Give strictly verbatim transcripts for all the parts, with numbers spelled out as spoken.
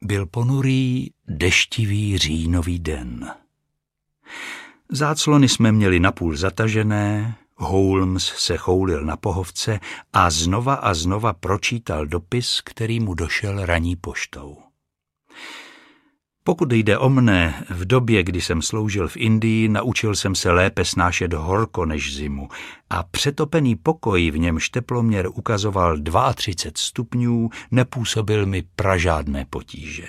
Byl ponurý, deštivý říjnový den. Záclony jsme měli napůl zatažené, Holmes se choulil na pohovce a znova a znova pročítal dopis, který mu došel ranní poštou. Pokud jde o mne, v době, kdy jsem sloužil v Indii, naučil jsem se lépe snášet horko než zimu a přetopený pokoj, v němž teploměr ukazoval třicet dva stupňů, nepůsobil mi pražádné potíže.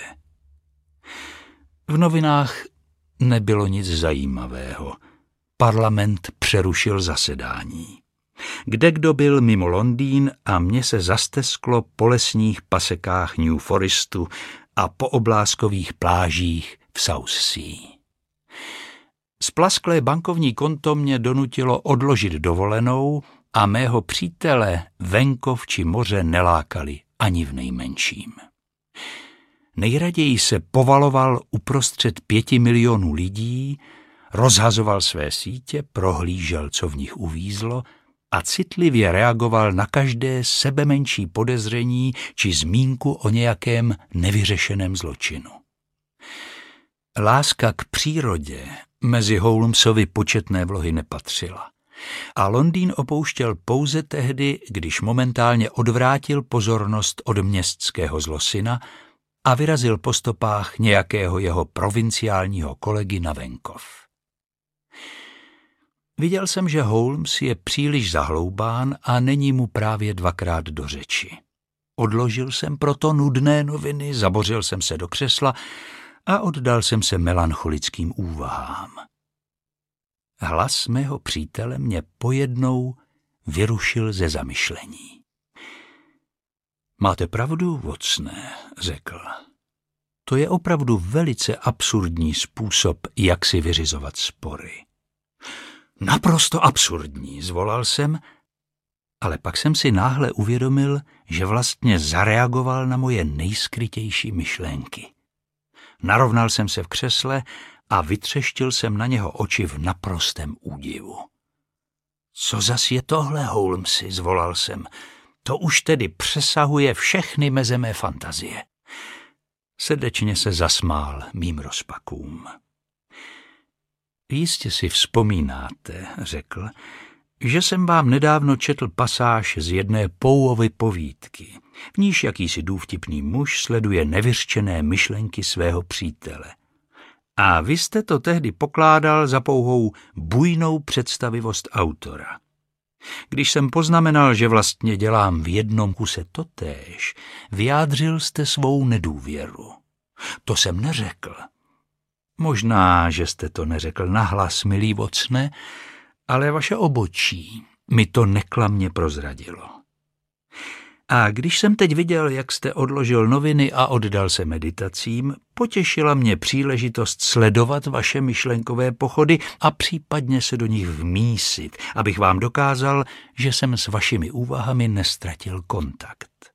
V novinách nebylo nic zajímavého. Parlament přerušil zasedání. Kdekdo byl mimo Londýn a mně se zastesklo po lesních pasekách New Forestu a po obláskových plážích v South Sea. Splasklé bankovní konto mě donutilo odložit dovolenou a mého přítele venkov či moře nelákali ani v nejmenším. Nejraději se povaloval uprostřed pěti milionů lidí, rozhazoval své sítě, prohlížel, co v nich uvízlo, a citlivě reagoval na každé sebemenší podezření či zmínku o nějakém nevyřešeném zločinu. Láska k přírodě mezi Holmesovi početné vlohy nepatřila a Londýn opouštěl pouze tehdy, když momentálně odvrátil pozornost od městského zlosyna a vyrazil po stopách nějakého jeho provinciálního kolegy na venkov. Viděl jsem, že Holmes je příliš zahloubán a není mu právě dvakrát do řeči. Odložil jsem proto nudné noviny, zabořil jsem se do křesla a oddal jsem se melancholickým úvahám. Hlas mého přítele mě pojednou vyrušil ze zamyšlení. Máte pravdu, Watsone, řekl. To je opravdu velice absurdní způsob, jak si vyřizovat spory. Naprosto absurdní, zvolal jsem, ale pak jsem si náhle uvědomil, že vlastně zareagoval na moje nejskrytější myšlenky. Narovnal jsem se v křesle a vytřeštil jsem na něho oči v naprostém údivu. Co zas je tohle, Holmesi, zvolal jsem. To už tedy přesahuje všechny meze mé fantazie. Srdečně se zasmál mým rozpakům. Jistě si vzpomínáte, řekl, že jsem vám nedávno četl pasáž z jedné Poeovy povídky, v níž jakýsi důvtipný muž sleduje nevyřčené myšlenky svého přítele. A vy jste to tehdy pokládal za pouhou bujnou představivost autora. Když jsem poznamenal, že vlastně dělám v jednom kuse totéž, vyjádřil jste svou nedůvěru. To jsem neřekl. Možná, že jste to neřekl nahlas, milý Watsone, ale vaše obočí mi to neklamně prozradilo. A když jsem teď viděl, jak jste odložil noviny a oddal se meditacím, potěšila mě příležitost sledovat vaše myšlenkové pochody a případně se do nich vmísit, abych vám dokázal, že jsem s vašimi úvahami nestratil kontakt.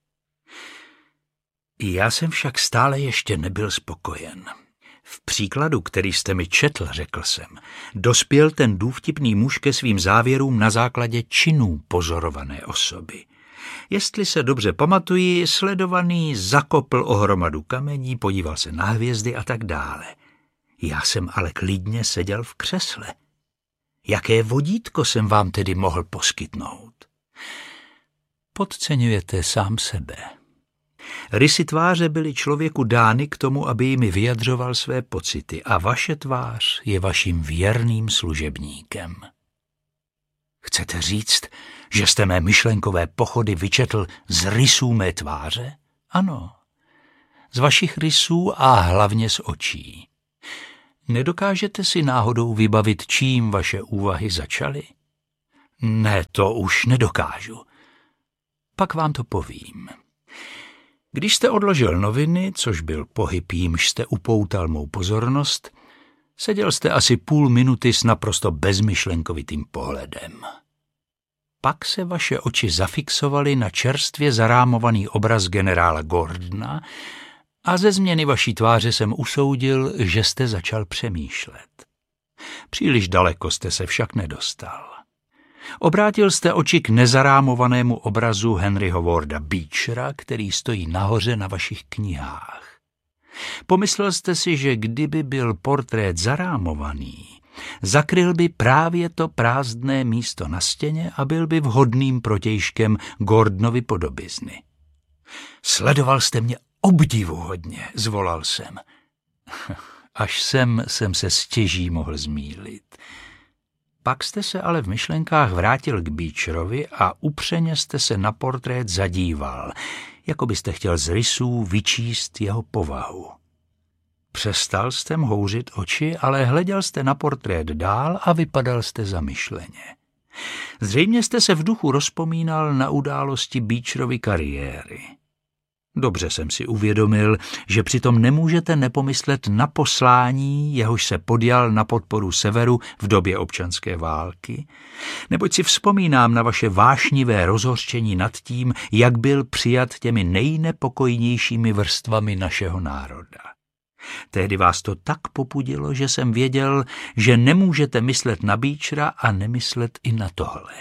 Já jsem však stále ještě nebyl spokojen. V příkladu, který jste mi četl, řekl jsem, dospěl ten důvtipný muž ke svým závěrům na základě činů pozorované osoby. Jestli se dobře pamatuji, sledovaný zakopl o hromadu kamení, podíval se na hvězdy a tak dále. Já jsem ale klidně seděl v křesle. Jaké vodítko jsem vám tedy mohl poskytnout? Podceňujete sám sebe. Rysy tváře byly člověku dány k tomu, aby jimi vyjadřoval své pocity a vaše tvář je vaším věrným služebníkem. Chcete říct, že jste mé myšlenkové pochody vyčetl z rysů mé tváře? Ano, z vašich rysů a hlavně z očí. Nedokážete si náhodou vybavit, čím vaše úvahy začaly? Ne, to už nedokážu. Pak vám to povím. Když jste odložil noviny, což byl pohyb, jímž jste upoutal mou pozornost, seděl jste asi půl minuty s naprosto bezmyšlenkovitým pohledem. Pak se vaše oči zafixovaly na čerstvě zarámovaný obraz generála Gordona a ze změny vaší tváře jsem usoudil, že jste začal přemýšlet. Příliš daleko jste se však nedostal. Obrátil jste oči k nezarámovanému obrazu Henryho Warda Beechera, který stojí nahoře na vašich knihách. Pomyslel jste si, že kdyby byl portrét zarámovaný, zakryl by právě to prázdné místo na stěně a byl by vhodným protějškem Gordonovy podobizny. Sledoval jste mě obdivuhodně, zvolal jsem. Až sem jsem se stěží mohl zmýlit. Pak jste se ale v myšlenkách vrátil k Beecherovi a upřeně jste se na portrét zadíval, jako byste chtěl z rysů vyčíst jeho povahu. Přestal jste houřit oči, ale hleděl jste na portrét dál a vypadal jste zamyšleně. Zřejmě jste se v duchu rozpomínal na události Beecherovy kariéry. Dobře jsem si uvědomil, že přitom nemůžete nepomyslet na poslání, jehož se podjal na podporu Severu v době občanské války, neboť si vzpomínám na vaše vášnivé rozhořčení nad tím, jak byl přijat těmi nejnepokojnějšími vrstvami našeho národa. Tehdy vás to tak popudilo, že jsem věděl, že nemůžete myslet na Beechera a nemyslet i na tohle.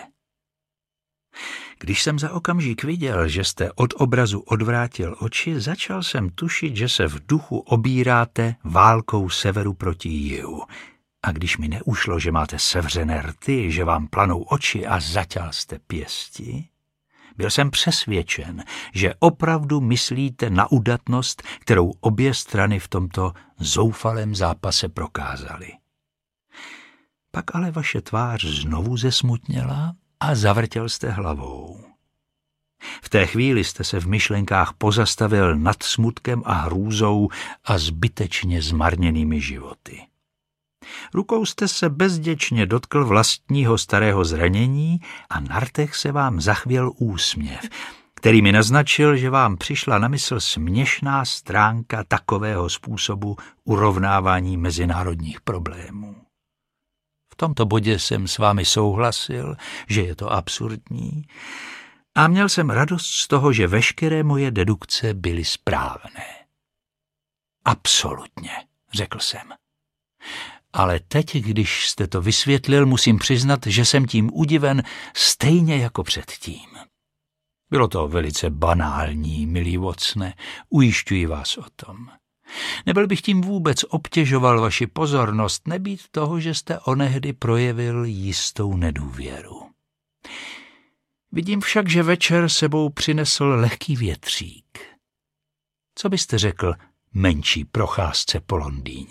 Když jsem za okamžik viděl, že jste od obrazu odvrátil oči, začal jsem tušit, že se v duchu obíráte válkou Severu proti jihu. A když mi neušlo, že máte sevřené rty, že vám planou oči a zaťal jste pěsti, byl jsem přesvědčen, že opravdu myslíte na udatnost, kterou obě strany v tomto zoufalém zápase prokázaly. Pak ale vaše tvář znovu zesmutněla a zavrtěl jste hlavou. V té chvíli jste se v myšlenkách pozastavil nad smutkem a hrůzou a zbytečně zmarněnými životy. Rukou jste se bezděčně dotkl vlastního starého zranění a na rtech se vám zachvěl úsměv, který mi naznačil, že vám přišla na mysl směšná stránka takového způsobu urovnávání mezinárodních problémů. V tomto bodě jsem s vámi souhlasil, že je to absurdní, a měl jsem radost z toho, že veškeré moje dedukce byly správné. Absolutně, řekl jsem. Ale teď, když jste to vysvětlil, musím přiznat, že jsem tím udiven stejně jako předtím. Bylo to velice banální, milý Watsone, ujišťuji vás o tom. Nebyl bych tím vůbec obtěžoval vaši pozornost, nebýt toho, že jste onehdy projevil jistou nedůvěru. Vidím však, že večer sebou přinesl lehký větřík. Co byste řekl menší procházce po Londýně?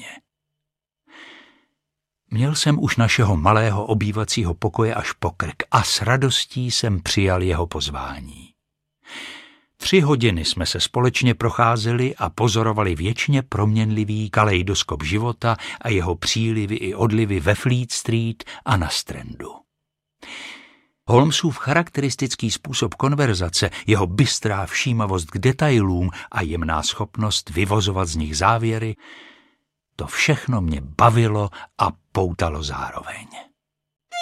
Měl jsem už našeho malého obývacího pokoje až po krk a s radostí jsem přijal jeho pozvání. Tři hodiny jsme se společně procházeli a pozorovali věčně proměnlivý kaleidoskop života a jeho přílivy i odlivy ve Fleet Street a na Strandu. Holmesův charakteristický způsob konverzace, jeho bystrá všímavost k detailům a jemná schopnost vyvozovat z nich závěry, to všechno mě bavilo a poutalo zároveň.